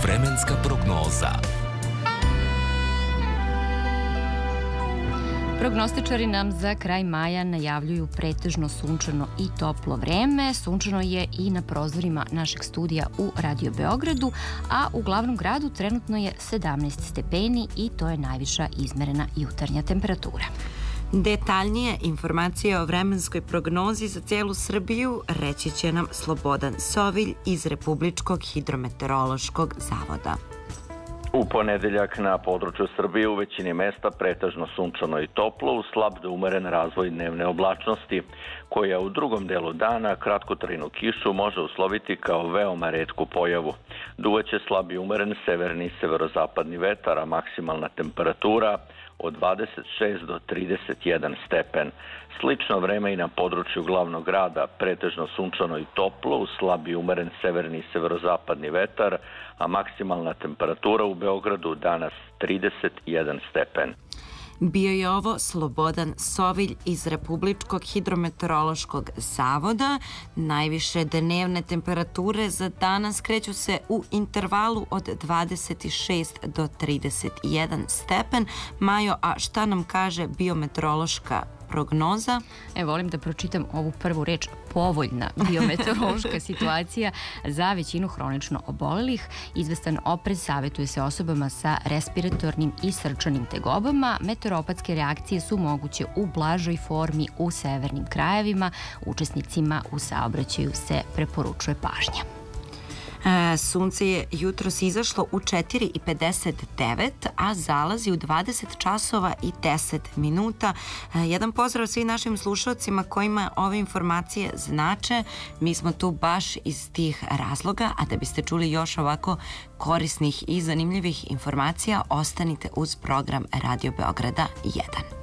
Vremenska prognoza. Prognostičari nam za kraj maja najavljuju pretežno sunčano i toplo vreme. Sunčano je i na prozorima našeg studija u Radio Beogradu, a u glavnom gradu trenutno je 17 stepeni i to je najviša izmerena jutarnja temperatura. Detaljnije informacije o vremenskoj prognozi za cijelu Srbiju reći će nam Slobodan Sovilj iz Republičkog hidrometeorološkog zavoda. U ponedeljak na području Srbije u većini mesta pretežno sunčano i toplo uz slab do umeren razvoj dnevne oblačnosti, koja u drugom delu dana kratkotrajnu kišu može usloviti kao veoma retku pojavu. Duvaće slab i umeren severni i severozapadni vetar, a maksimalna temperatura od 26 do 31 stepen. Slično vreme i na području glavnog grada, pretežno sunčano i toplo, uz slab i umeren severni i severozapadni vetar, a maksimalna temperatura u Beogradu danas 31 stepen. Bio je ovo Slobodan Sovilj iz Republičkog hidrometeorološkog zavoda. Najviše dnevne temperature za danas kreću se u intervalu od 26 do 31 stepen. Majo, a šta nam kaže biometeorološka prognoza? Volim da pročitam ovu prvu reč, povoljna biometeorološka situacija za većinu hronično obolelih. Izvestan oprez savjetuje se osobama sa respiratornim i srčanim tegobama. Meteoropatske reakcije su moguće u blažoj formi u severnim krajevima. Učesnicima u saobraćaju se preporučuje pažnja. Sunce je jutros izašlo u 4:59, a zalazi u 20 časova i 10 minuta. Jedan pozdrav svim našim slušalcima kojima ove informacije znače. Mi smo tu baš iz tih razloga, a da biste čuli još ovako korisnih i zanimljivih informacija, ostanite uz program Radio Beograda 1.